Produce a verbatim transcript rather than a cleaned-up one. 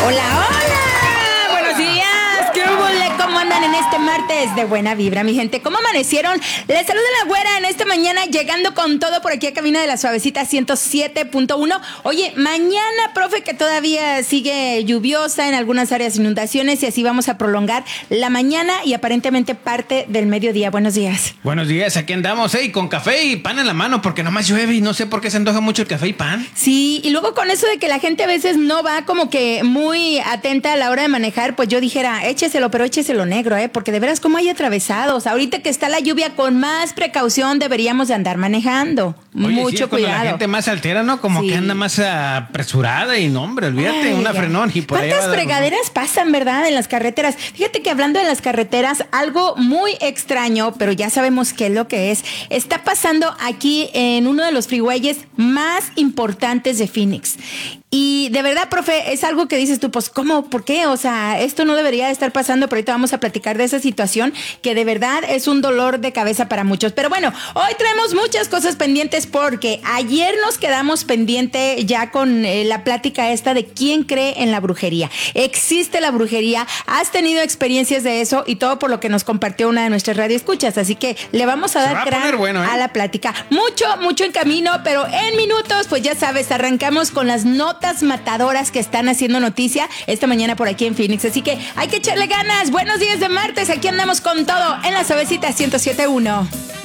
Hola, hola. Buenos días. ¿Qué hubo? ¿Cómo andan en este martes de buena vibra, mi gente? ¿Cómo amanecieron? Les saluda la güera en esta mañana, llegando con todo por aquí a cabina de la Suavecita ciento siete punto uno. Oye, mañana, profe, que todavía sigue lluviosa en algunas áreas, inundaciones, y así vamos a prolongar la mañana y aparentemente parte del mediodía. Buenos días. Buenos días, aquí andamos, ¿eh? Con café y pan en la mano, porque nomás llueve y no sé por qué se antoja mucho el café y pan. Sí, y luego con eso de que la gente a veces no va como que muy atenta a la hora de manejar, pues yo dijera, écheselo, pero écheselo negro, ¿eh? Porque de veras, como hay atravesados. Ahorita que está la lluvia, con más precaución deberíamos de andar manejando. Oye, Mucho sí, cuando cuidado. la gente más se altera, ¿no? Como Sí. que anda más apresurada y no, hombre, olvídate, Ay, una ya. frenón y por ahí ¿Cuántas va a dar- fregaderas pasan, verdad, en las carreteras? Fíjate que hablando de las carreteras, algo muy extraño, pero ya sabemos qué es lo que es, está pasando aquí en uno de los freeways más importantes de Phoenix. Y de verdad, profe, es algo que dices tú, pues, ¿cómo? ¿Por qué? O sea, esto no debería de estar pasando, pero ahorita vamos a platicar de esa situación que de verdad es un dolor de cabeza para muchos. Pero bueno, hoy traemos muchas cosas pendientes porque ayer nos quedamos pendiente ya con eh, la plática esta de quién cree en la brujería. ¿Existe la brujería? ¿Has tenido experiencias de eso? Y todo por lo que nos compartió una de nuestras radioescuchas. Así que le vamos a Se dar va a crán poner bueno, ¿eh? a la plática. Mucho, mucho en camino, pero en minutos, pues ya sabes, arrancamos con las notas matadoras que están haciendo noticia esta mañana por aquí en Phoenix. Así que hay que echarle ganas. Buenos días de martes. Aquí andamos con todo en la Suavecita ciento siete punto uno.